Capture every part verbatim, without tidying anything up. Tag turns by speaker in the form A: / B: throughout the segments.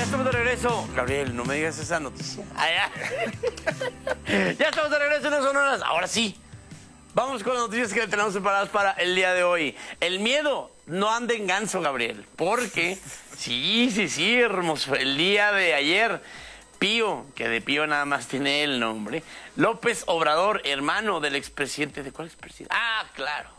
A: estamos de regreso. Gabriel, no me digas esa noticia. Ah, ya. Ya estamos de regreso en las sonoras. Ahora sí. Vamos con las noticias que tenemos preparadas para el día de hoy. El miedo no anda en ganso, Gabriel. Porque, sí, sí, sí, hermoso. El día de ayer, Pío, que de Pío nada más tiene el nombre, López Obrador, hermano del expresidente. ¿De cuál expresidente? Ah, claro.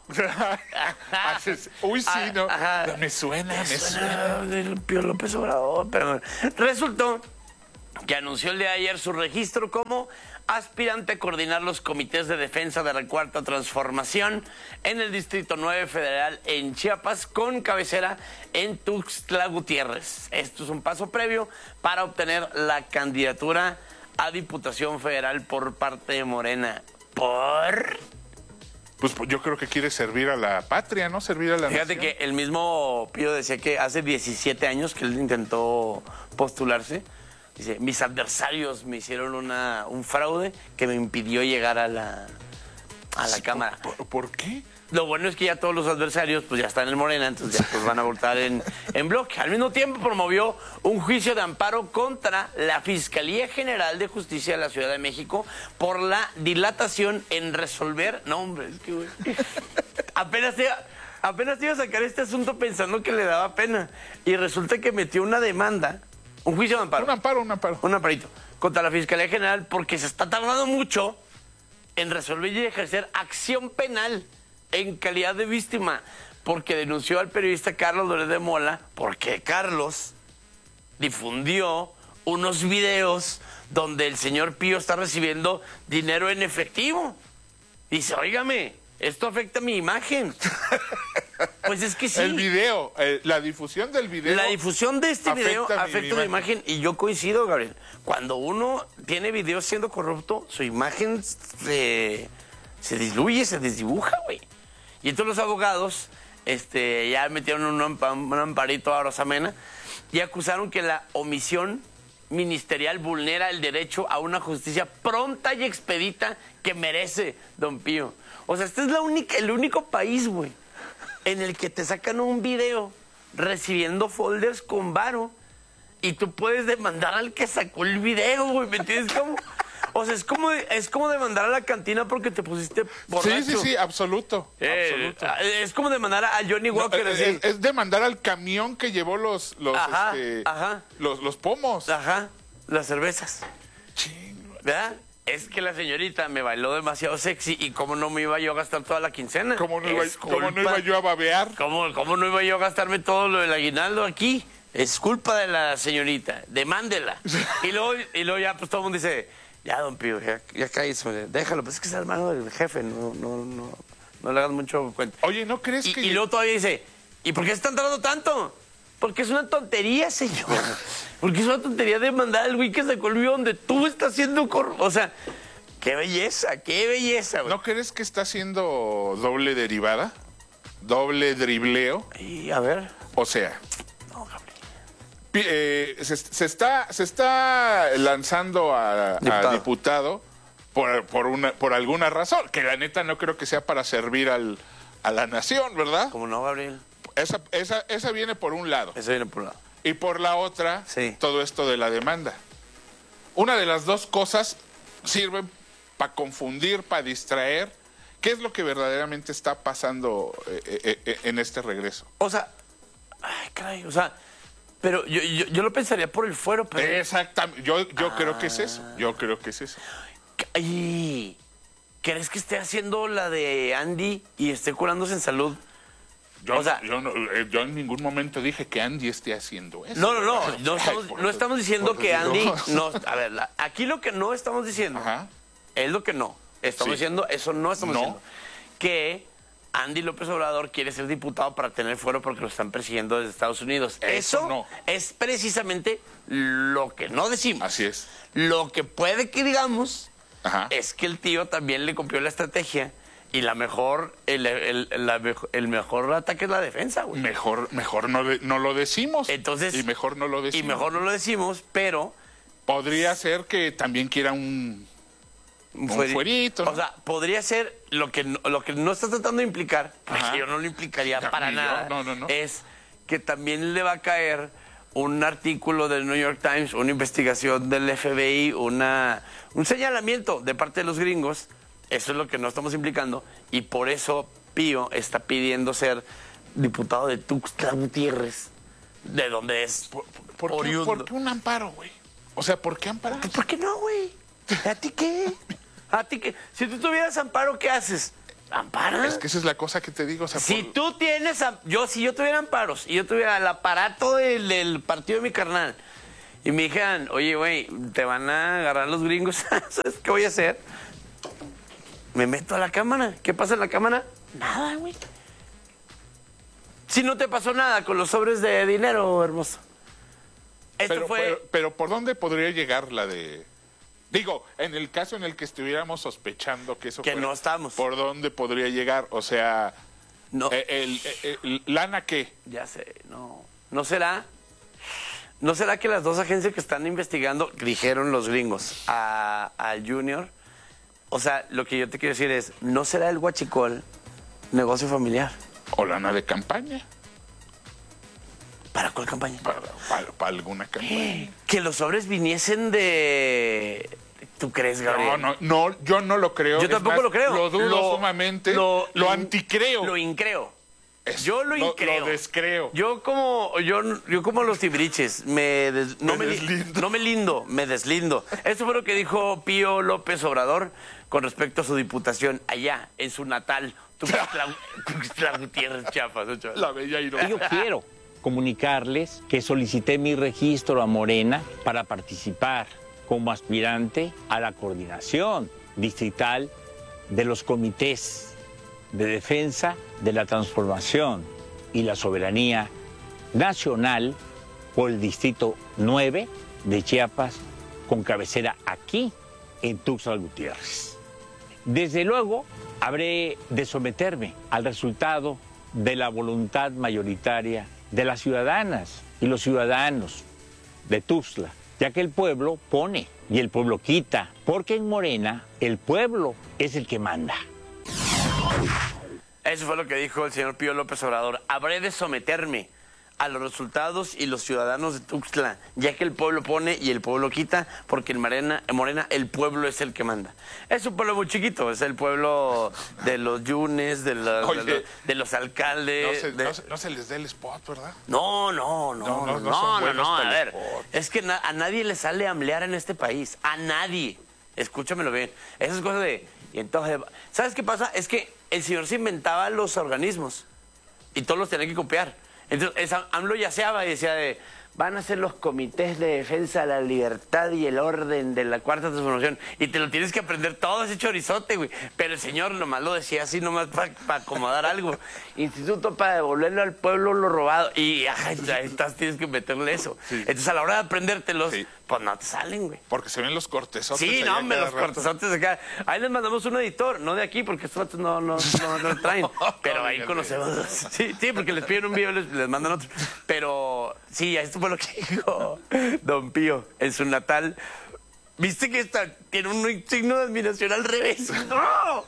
B: Uy, sí, ¿no?
A: Ajá.
B: Me suena, me,
A: Me
B: suena.
A: suena del Pío López Obrador, pero resultó que anunció el día de ayer su registro como aspirante a coordinar los comités de defensa de la Cuarta Transformación en el Distrito nueve Federal en Chiapas, con cabecera en Tuxtla Gutiérrez. Esto es un paso previo para obtener la candidatura a Diputación Federal por parte de Morena. ¿Por?
B: Pues yo creo que quiere servir a la patria, ¿no? Servir a la
A: Fíjate
B: nación.
A: que el mismo Pío decía que hace diecisiete años que él intentó postularse. Dice, mis adversarios me hicieron una, un fraude que me impidió llegar a la, a la
B: Sí,
A: Cámara.
B: ¿Por, por, por qué?
A: Lo bueno es que ya todos los adversarios pues ya están en Morena, entonces ya pues, van a votar en, en bloque. Al mismo tiempo promovió un juicio de amparo contra la Fiscalía General de Justicia de la Ciudad de México por la dilatación en resolver... No, hombre, es que güey, apenas te, apenas te iba a sacar este asunto pensando que le daba pena. Y resulta que metió una demanda, un juicio de amparo.
B: Un amparo, un amparo.
A: Un amparito contra la Fiscalía General porque se está tardando mucho en resolver y ejercer acción penal en calidad de víctima, porque denunció al periodista Carlos Loret de Mola, porque Carlos difundió unos videos donde el señor Pío está recibiendo dinero en efectivo. Dice, óigame, esto afecta a mi imagen. Pues es que sí.
B: El video, eh, la difusión del video.
A: La difusión de este video
B: afecta
A: afecta mi imagen. Y yo coincido, Gabriel. Cuando uno tiene videos siendo corrupto, su imagen se, se diluye, se desdibuja, güey. Y entonces los abogados este, ya metieron un, ampa, un amparito a Rosamena y acusaron que la omisión ministerial vulnera el derecho a una justicia pronta y expedita que merece don Pío. O sea, este es la única, el único país, güey, en el que te sacan un video recibiendo folders con varo y tú puedes demandar al que sacó el video, güey, ¿me entiendes cómo? O sea, es como, es como demandar a la cantina porque te pusiste borracho.
B: Sí, sí, sí, absoluto.
A: Eh,
B: absoluto.
A: Es como demandar a Johnny Walker.
B: No,
A: así.
B: es, es demandar al camión que llevó los los,
A: Ajá,
B: este,
A: ajá.
B: los, los pomos.
A: Ajá, las cervezas.
B: Chingo.
A: ¿Verdad? Es que la señorita me bailó demasiado sexy y cómo no me iba yo a gastar toda la quincena.
B: ¿Cómo no, iba,
A: Es
B: cómo no
A: culpa-
B: iba yo a babear?
A: ¿Cómo, ¿Cómo no iba yo a gastarme todo lo del aguinaldo aquí? Es culpa de la señorita, demándela. Y luego, y luego ya pues todo el mundo dice, ya don Pío, ya, ya cállese, déjalo, pues es que es hermano del jefe, no, no, no, no le hagas mucho cuenta.
B: Oye, ¿no crees
A: Y,
B: que...?
A: y luego todavía dice, ¿y por qué se están tardando tanto? Porque es una tontería, señor. Porque es una tontería de mandar al güey que sacó el video donde tú estás haciendo cor... O sea, qué belleza, qué belleza, güey.
B: ¿No crees que está haciendo doble derivada? ¿Doble dribleo?
A: Y a ver.
B: O sea,
A: No, Gabriel.
B: pi- eh, se, se está, se está lanzando a, a
A: Diputado.
B: diputado por, por, una, por alguna razón, que la neta no creo que sea para servir al, a la nación, ¿verdad?
A: ¿Cómo no, Gabriel?
B: Esa, esa, esa viene por un lado.
A: Eso viene por un lado.
B: Y por la otra,
A: Sí.
B: todo esto de la demanda. Una de las dos cosas sirven para confundir, para distraer. ¿Qué es lo que verdaderamente está pasando eh, eh, eh, en este regreso?
A: O sea, ay, caray, o sea, pero yo, yo, yo lo pensaría por el fuero, pero...
B: Exactamente. Yo, yo
A: Ah.
B: creo que es eso. Yo creo que es eso.
A: Ay, ¿crees que esté haciendo la de Andy y esté curándose en salud?
B: Yo,
A: O sea-
B: yo, no- eh, yo en ningún momento dije que Andy esté haciendo eso.
A: No, no, no, no
B: Ay,
A: estamos,
B: por
A: no
B: Dios,
A: estamos diciendo
B: por
A: que
B: Dios.
A: Andy... No, a ver, la- aquí lo que no estamos diciendo
B: Ajá.
A: es lo que no. Estamos
B: Sí.
A: diciendo, eso no estamos
B: No.
A: diciendo. Que Andy López Obrador quiere ser diputado para tener fuero porque lo están persiguiendo desde Estados Unidos.
B: Eso
A: Eso
B: no.
A: es precisamente lo que no decimos.
B: Así es.
A: Lo que puede que digamos
B: Ajá.
A: es que el tío también le copió la estrategia y la mejor, el, el- la mejo- el mejor ataque es la defensa, güey.
B: Mejor, mejor no, de- no lo decimos.
A: Entonces,
B: y mejor no lo
A: Y
B: decimos.
A: mejor no lo decimos, pero...
B: Podría ser que también quiera un, un
A: fueri-
B: fuerito, ¿no?
A: O sea, podría ser lo que no, lo que no está tratando de implicar, porque
B: Ajá.
A: yo no lo implicaría
B: Ya,
A: para
B: ni yo,
A: nada,
B: no, no, no.
A: es que también le va a caer un artículo del New York Times, una investigación del F B I, una, un señalamiento de parte de los gringos. Eso es lo que no estamos implicando. Y por eso Pío está pidiendo ser diputado de Tuxtla Gutiérrez, de donde es
B: ¿Por, por, qué,
A: oriundo.
B: ¿Por qué un amparo, güey? O sea, ¿por qué amparar?
A: ¿Por qué no, güey? ¿A ti qué? ¿A ti qué? Si tú tuvieras amparo, ¿qué haces? ¿Ampara?
B: Es que esa es la cosa que te digo. O sea,
A: Si
B: por...
A: tú tienes, am- yo si yo tuviera amparos y yo tuviera el aparato del, del partido de mi carnal y me dijeran, oye, güey, te van a agarrar los gringos, ¿sabes qué voy a hacer? Me meto a la cámara. ¿Qué pasa en la cámara? Nada, güey. Si no te pasó nada con los sobres de dinero, hermoso. Esto
B: pero,
A: fue...
B: pero, pero ¿por dónde podría llegar la de...? Digo, en el caso en el que estuviéramos sospechando que eso
A: Que
B: fuera,
A: no estamos.
B: ¿por dónde podría llegar? O sea,
A: No.
B: eh, el, el- el- ¿lana qué?
A: Ya sé, no. ¿No será? ¿No será que las dos agencias que están investigando, dijeron los gringos, a, al Junior? O sea, lo que yo te quiero decir es, ¿no será el huachicol negocio familiar?
B: ¿O lana de campaña?
A: ¿Para cuál campaña?
B: Para, para- para alguna campaña.
A: Que los sobres viniesen de... ¿Tú crees, Gabriel?
B: No, no, no, yo no lo creo.
A: Yo
B: Es
A: tampoco
B: más,
A: lo creo.
B: Lo dudo sumamente. Lo,
A: in-
B: anticreo.
A: Lo increo.
B: Es-
A: Yo lo increo.
B: Lo descreo.
A: Yo como yo, yo como los tibriches, me des- no,
B: Me
A: me li-
B: deslindo.
A: no me lindo, me deslindo. Eso fue lo que dijo Pío López Obrador con respecto a su diputación allá, en su natal, Tuxtla Tuxtla Gutiérrez, Chiapas. ¿no, chaval?
B: La bella ironía.
C: Yo quiero comunicarles que solicité mi registro a Morena para participar como aspirante a la coordinación distrital de los comités de defensa de la transformación y la soberanía nacional por el distrito nueve de Chiapas, con cabecera aquí en Tuxtla Gutiérrez. Desde luego, habré de someterme al resultado de la voluntad mayoritaria de las ciudadanas y los ciudadanos de Tuxtla, ya que el pueblo pone y el pueblo quita, porque en Morena el pueblo es el que manda.
A: Eso fue lo que dijo el señor Pío López Obrador. Habré de someterme a los resultados y los ciudadanos de Tuxtla, ya que el pueblo pone y el pueblo quita, porque en Morena, en Morena el pueblo es el que manda. Es un pueblo muy chiquito, es el pueblo de los yunes, de, la-
B: Oye,
A: de los, de los
B: No
A: alcaldes.
B: se,
A: de-
B: no se- no se les dé el spot, ¿verdad?
A: No, no, no,
B: No,
A: no,
B: no, no
A: no,
B: son
A: no,
B: buenos
A: no, a
B: para el
A: ver,
B: spot.
A: es que na- a nadie le sale a amblear en este país, a nadie, escúchamelo bien, esas cosas de, y entonces, ¿sabes qué pasa? Es que el señor se inventaba los organismos y todos los tenía que copiar, entonces esa- AMLO yaceaba y decía de, van a ser los comités de defensa de la libertad y el orden de la cuarta transformación. Y te lo tienes que aprender todo ese chorizote, güey. Pero el señor nomás lo decía así, nomás para acomodar algo. Instituto para devolverlo al pueblo lo robado. Y ajá, ahí estás, tienes que meterle eso. Entonces a la hora de aprendértelos,
B: Sí.
A: pues no te salen, güey.
B: Porque se ven los cortesotes.
A: Sí,
B: allá
A: no, hombre,
B: cada
A: los
B: rato.
A: cortesotes acá. Ahí les mandamos un editor, no de aquí, porque estos vatos no, no, no, no lo traen. Pero ahí
B: Fíjate.
A: conocemos. Sí, sí, porque les piden un video y les, les mandan otro. Pero sí, esto fue lo que dijo Don Pío en su natal. ¿Viste que está, tiene un signo de admiración al revés? ¡No!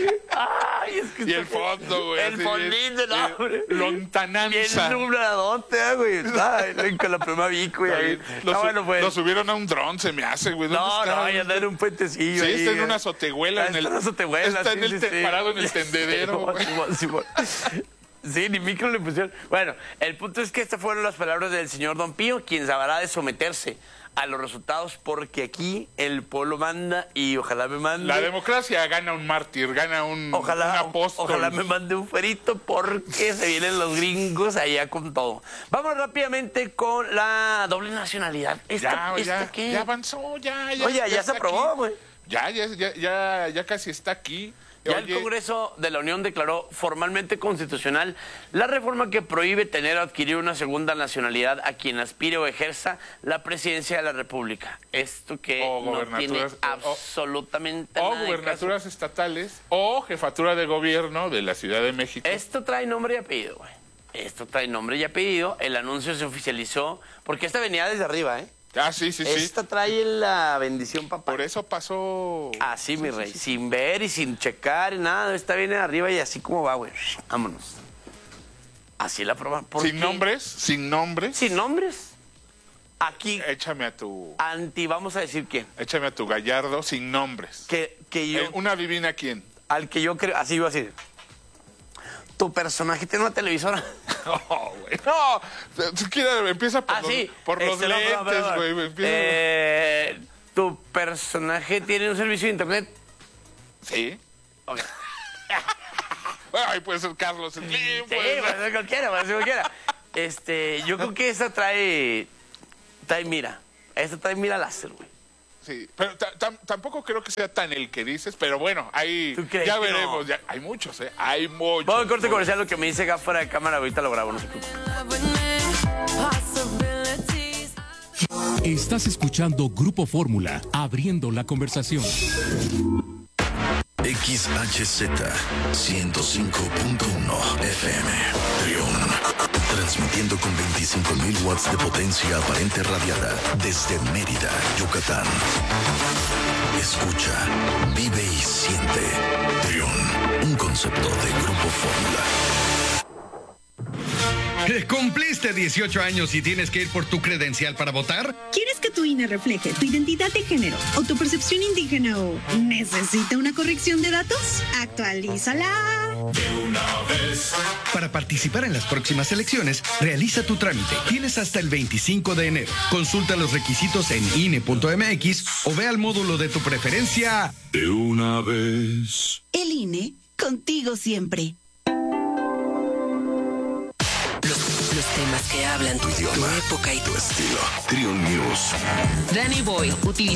A: ¡Ay, es que
B: Y el
A: está-
B: fondo, güey.
A: El
B: así
A: fondito,
B: bien,
A: no,
B: bien
A: hombre.
B: lontananza.
A: Bien nubladote, ah, güey. Ay, con la pluma Vic, güey. ahí.
B: Lo,
A: Ah,
B: su-
A: bueno, pues.
B: lo subieron a un dron, se me hace, güey. ¿Dónde
A: No,
B: está?
A: no, ya anda en un puentecillo.
B: Sí,
A: ahí,
B: está en
A: eh.
B: una azotehuela.
A: Ah,
B: en el,
A: está en una azotehuela,
B: está
A: sí,
B: en el
A: sí,
B: te-
A: sí.
B: parado en el tendedero,
A: Simón,
B: güey.
A: Simón, Simón. Sí, ni micro le pusieron. Bueno, el punto es que estas fueron las palabras del señor Don Pío, quien sabrá de someterse a los resultados, porque aquí el pueblo manda y ojalá me mande.
B: La democracia gana un mártir, gana un,
A: Ojalá,
B: un apóstol.
A: ojalá me mande un ferito porque se vienen los gringos allá con todo. Vamos rápidamente con la doble nacionalidad. ¿Esta,
B: Ya,
A: esta
B: ya,
A: qué?
B: ya avanzó, ya, ya.
A: Oye, ya se
B: está
A: aprobó,
B: aquí.
A: güey.
B: Ya, ya, ya, ya, ya casi está aquí.
A: Ya
B: Oye,
A: el Congreso de la Unión declaró formalmente constitucional la reforma que prohíbe tener o adquirir una segunda nacionalidad a quien aspire o ejerza la presidencia de la República. Esto que
B: O
A: no tiene
B: gobernaturas, o-
A: absolutamente
B: o
A: nada de
B: gubernaturas
A: caso.
B: estatales o jefatura de gobierno de la Ciudad de México.
A: Esto trae nombre y apellido, güey. Esto trae nombre y apellido. El anuncio se oficializó porque esta venía desde arriba, ¿eh?
B: Ah, sí, sí, sí.
A: Esta trae la bendición, papá.
B: Por eso pasó.
A: Así, mi rey, sin ver y sin checar, nada, esta viene de arriba y así como va, güey. Vámonos. Así la aprobaron. ¿Por
B: Sin
A: qué?
B: nombres, sin nombres.
A: Sin nombres. aquí,
B: Échame a tu...
A: anti, vamos a decir quién.
B: Échame a tu Gallardo sin nombres.
A: Que, que yo,
B: Eh, una adivina quién.
A: al que yo creo, así iba a decir. Tu personaje tiene una televisora.
B: No, güey. No, si quieres, empieza por
A: Ah,
B: los,
A: sí.
B: por los
A: Este, no, perdón,
B: lentes,
A: perdón.
B: güey. Empieza-
A: Eh, tu personaje tiene un servicio de internet.
B: Sí.
A: Ok.
B: Bueno, ahí puede ser Carlos Slim.
A: Sí,
B: puede
A: puede
B: ser-
A: ser cualquiera, puede ser cualquiera. Este, yo creo que esa trae, trae mira. Esta trae mira láser, güey.
B: Sí, pero ta- tam- tampoco creo que sea tan el que dices, pero bueno, ahí
A: ¿Tú crees
B: ya
A: que
B: veremos.
A: no?
B: Ya, hay muchos, ¿eh? Hay muchos.
A: Vamos al corte comercial, lo que me dice acá fuera de cámara, ahorita lo grabo, no se preocupe.
D: Estás escuchando Grupo Fórmula, abriendo la conversación.
E: X H Z ciento cinco punto uno F M, Trión. Transmitiendo con veinticinco mil watts de potencia aparente radiada desde Mérida, Yucatán. Escucha, vive y siente. Trión, un concepto de Grupo Fórmula.
F: ¿Cumpliste dieciocho años y tienes que ir por tu credencial para votar?
G: ¿Quieres que tu I N E refleje tu identidad de género o tu percepción indígena o necesita una corrección de datos? Actualízala.
F: Para participar en las próximas elecciones, realiza tu trámite. Tienes hasta el veinticinco de enero. Consulta los requisitos en I N E punto M X o ve al módulo de tu preferencia.
E: De una vez.
G: El I N E, contigo siempre.
H: Los temas que hablan tu idioma, tu época y
E: Tu estilo. Trión News.
H: Danny Boy utiliza